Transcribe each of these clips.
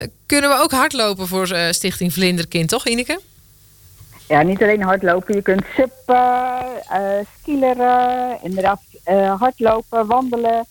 kunnen we ook hardlopen voor Stichting Vlinderkind, toch Ineke? Ja, niet alleen hardlopen. Je kunt suppen, skileren, inderdaad hardlopen, wandelen.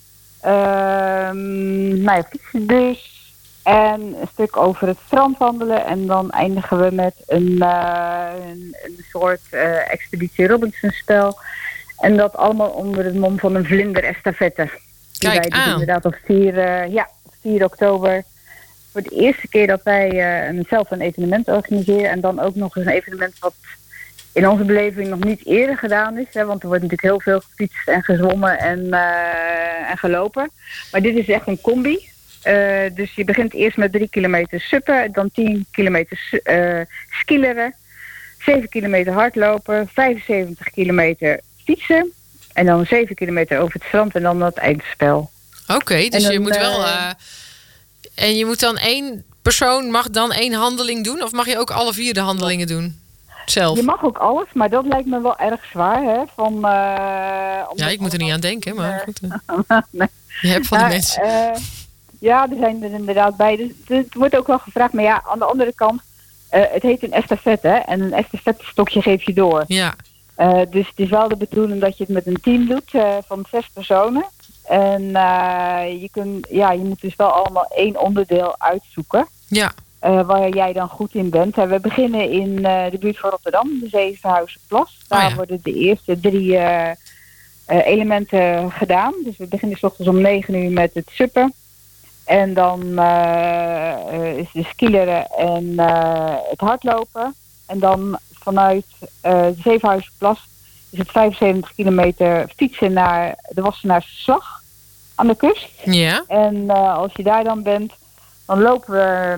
Fietsen dus. En een stuk over het strand wandelen. En dan eindigen we met een soort Expeditie Robinson spel. En dat allemaal onder het mom van een vlinderestafette. Kijk die wij aan. Dus inderdaad op 4 oktober. Voor de eerste keer dat wij zelf een evenement organiseren. En dan ook nog eens een evenement wat in onze beleving nog niet eerder gedaan is. Hè, want er wordt natuurlijk heel veel gefietst en gezwommen en gelopen. Maar dit is echt een combi. Dus je begint eerst met 3 kilometer suppen. Dan 10 kilometer skileren. 7 kilometer hardlopen. 75 kilometer fietsen. En dan 7 kilometer over het strand. En dan dat eindspel. Oké, dus dan, je moet wel... en je moet dan één persoon mag dan 1 handeling doen? Of mag je ook alle 4 de handelingen doen? Zelf? Je mag ook alles, maar dat lijkt me wel erg zwaar. Hè? Ja, ik moet er niet aan denken, maar goed. Nee. Je hebt van die mensen. Ja, er zijn er inderdaad bij. Dus het wordt ook wel gevraagd. Maar ja, aan de andere kant, het heet een estafette. Hè? En een estafette stokje geef je door. Ja. Dus het is wel de bedoeling dat je het met een team doet van 6 personen. En je moet dus wel allemaal 1 onderdeel uitzoeken. Ja. Waar jij dan goed in bent. We beginnen in de buurt van Rotterdam, de Zevenhuizenplas. Daar worden de eerste 3 elementen gedaan. Dus we beginnen 's ochtends om 9 uur met het suppen. En dan is de skileren en het hardlopen. En dan vanuit de Zevenhuizenplas is het 75 kilometer fietsen naar de Wassenaarse Slag aan de kust. Ja. En als je daar dan bent, dan lopen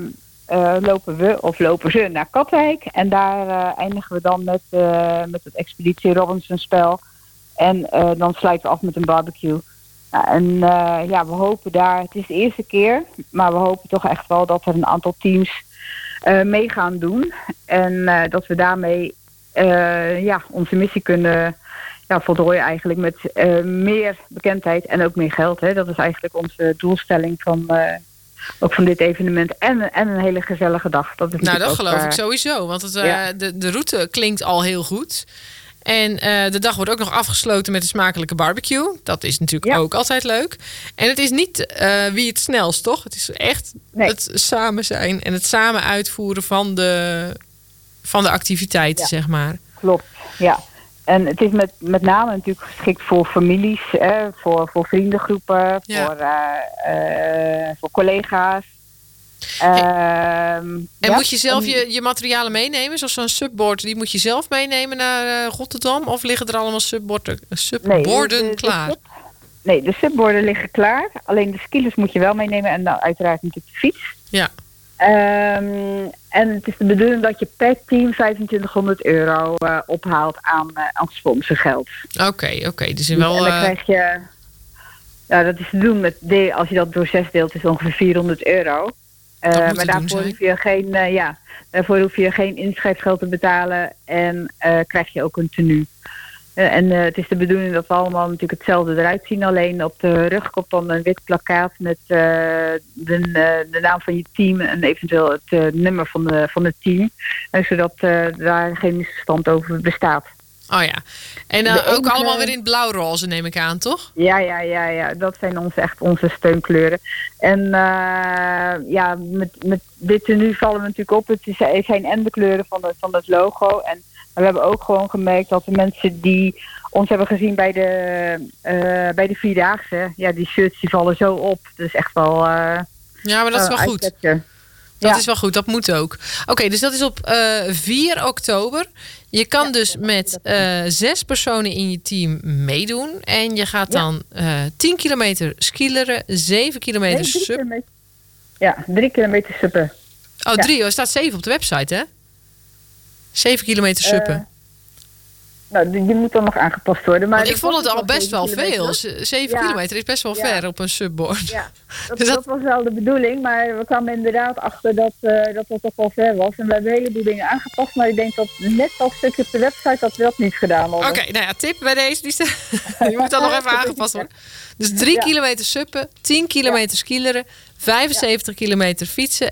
ze naar Katwijk. En daar eindigen we dan met het Expeditie Robinson spel. En dan sluiten we af met een barbecue. We hopen daar, het is de eerste keer, maar we hopen toch echt wel dat er een aantal teams mee gaan doen. En dat we daarmee onze missie kunnen voltooien eigenlijk met meer bekendheid en ook meer geld. Hè. Dat is eigenlijk onze doelstelling ook van dit evenement. En een hele gezellige dag. Dat geloof ik sowieso. Want de route klinkt al heel goed. En de dag wordt ook nog afgesloten met een smakelijke barbecue. Dat is natuurlijk ook altijd leuk. En het is niet wie het snelst, toch? Het is echt het samen zijn en het samen uitvoeren van de activiteiten, zeg maar. Klopt, ja. En het is met name natuurlijk geschikt voor families, voor vriendengroepen, voor collega's. En moet je zelf je materialen meenemen? Zoals zo'n subboard, die moet je zelf meenemen naar Rotterdam? Of liggen er allemaal subborden klaar? De subborden liggen klaar. Alleen de skilers moet je wel meenemen. En dan uiteraard natuurlijk de fiets. Ja. En het is de bedoeling dat je per team €2500 ophaalt aan sponsorgeld. Oké. Dus wel... En dan krijg je... Ja, dat is te doen met... Als je dat door 6 deelt, is het ongeveer €400. Maar daarvoor hoef je geen inschrijfgeld te betalen en krijg je ook een tenue. En het is de bedoeling dat we allemaal natuurlijk hetzelfde eruit zien. Alleen op de rug komt dan een wit plakkaat met de naam van je team en eventueel het nummer van het team. Zodat daar geen misverstand over bestaat. Oh ja. En ook allemaal weer in het blauw-roze, neem ik aan, toch? Ja. Dat zijn onze steunkleuren. En met dit tenue vallen we natuurlijk op. Het zijn en de kleuren van het logo. En we hebben ook gewoon gemerkt dat de mensen die ons hebben gezien bij de Vierdaagse, die shirts die vallen zo op. Dus echt wel... maar dat is wel goed. Dat is wel goed, dat moet ook. Oké, dus dat is op 4 oktober. Je kan dus met 6 personen in je team meedoen. En je gaat dan 10 kilometer skileren, 7 kilometer suppen. 3 kilometer suppen. Oh, 3. Er staat 7 op de website, hè? 7 kilometer suppen. Die moet dan nog aangepast worden. Maar ik vond het al best wel veel. 7 kilometer is best wel ver op een subboard. Ja, dat was wel de bedoeling. Maar we kwamen inderdaad achter dat toch wel ver was. En we hebben een heleboel dingen aangepast. Maar ik denk dat net dat stukje op de website dat we dat niet gedaan hadden. Oké, tip bij deze. Die moet dan nog even aangepast worden. Dus 3 kilometer suppen, 10 kilometer skileren, 75 kilometer fietsen